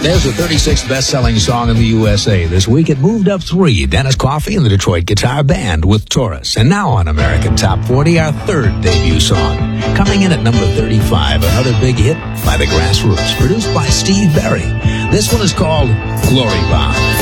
There's the 36th best-selling song in the USA. This week it moved up 3. Dennis Coffey and the Detroit Guitar Band with Taurus. And now on American Top 40, our third debut song. Coming in at number 35, another big hit by the Grassroots, produced by Steve Berry. This one is called Glory Bound.